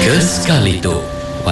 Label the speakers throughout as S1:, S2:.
S1: Sekali tu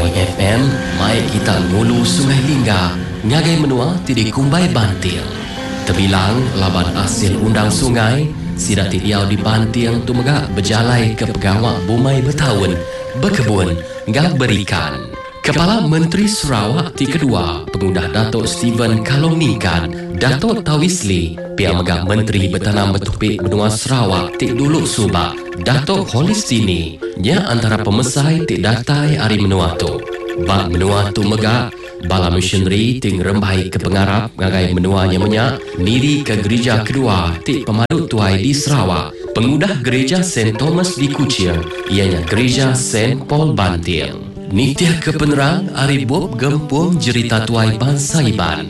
S1: YFM mai kita ngulu Sungai Lingga ngagai menua tidi kumbai banting. Terbilang laban hasil undang sungai sida tidiau di banting tu megak berjalai ke pegawai bumai bertahun berkebun ngak berikan. Kepala Menteri Sarawak ti kedua pengundah Datuk Steven Kalongnikan, Datuk Tawisli, pihak megak Menteri Bertanam Bertopik Benua Sarawak ti dulu subak, Datuk Holistini, nya antara pemesai ti datai hari menua tu. Bak menua tu megak, bala missionary ting rembai ke pengarap ngagai menuanya menyak, niri ke gereja kedua ti pemadut tuai di Sarawak, pengudah gereja St. Thomas di Kuching, ianya gereja St. Paul Banting. Nitiah kepenerang ari bob gempung jerita tuai bangsa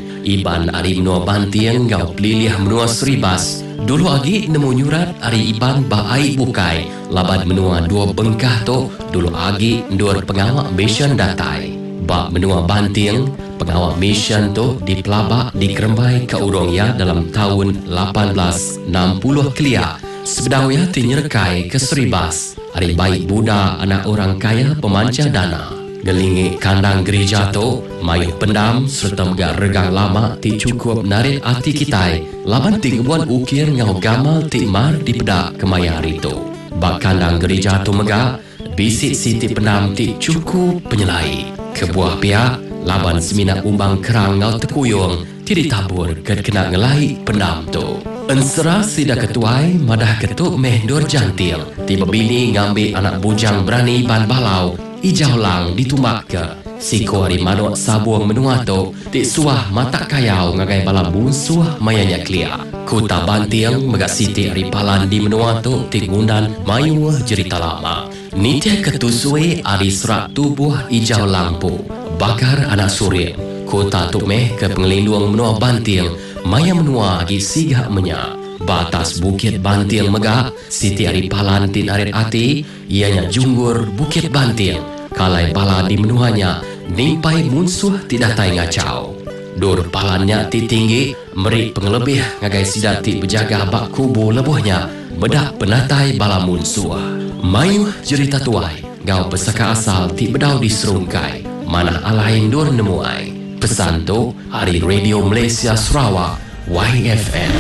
S1: Iban ari menua bantiang ngau peliliah menua seribas. Dulu agi nemu nyurat ari Iban baai bukai laban menua dua bengkah tu dulu agi ndur pengawak mission datai. Bak menua bantiang pengawak mission tu dipelabak dikerembai ke urungnya dalam tahun 1860 kelia. Sebedawnya tinyerekai ke seribas. Hari baik Buddha anak orang kaya pemanca dana. Gelingi kandang gereja tu, mayuh pendam serta megak regang lama ti cukup narik hati kita. Laban ti ngebuan ukir ngau gamal ti mar di pedak kemaya hari tu. Bak kandang gereja tu megak, bisik siti pendam ti cukup penyelai. Kebuah pihak, laban semina umbang kerang ngau tekuyung, ti ditabur kena ngelai pendam tu. Ensera sida ketuai madah ketuk meh dur jantil. Tiba bini ngambil anak bujang berani ban balau. Ijau lang ditumbak ke. Siko hari manuk sabuang menua tu. Tik suah mata kayau ngagai bala bunsuah mayanya klia. Kuta bantiang megak siti hari palan di menua tu. Tik ngundan mayu cerita lama. Nitiah ketusui hari serak tubuh ijau lampu. Bakar anak surin. Kota tu meh ke pengelindung menua bantiang. Maya menua agi sigak menyak. Batas bukit bantiang megak, siti ari palan tin arit ati, ianya junggur bukit bantiang. Kalai bala di menuanya, nimpai munsuh tidak tai ngacau. Dur palannya ti tinggi, merik pengelebih ngagai sidat ti berjaga bak kubu lebuhnya, bedak penatai bala munsuh. Mayu cerita tuai, gau pesaka asal ti bedau di serungkai, mana alain dur nemuai. Pesan tu hari Radio Malaysia Sarawak YFM.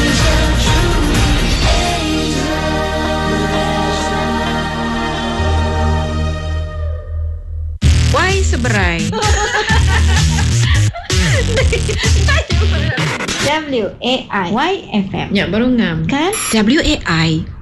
S2: Y seberai.
S3: WAI YFM.
S2: Ya baru ngam.
S3: Kan?
S2: WAI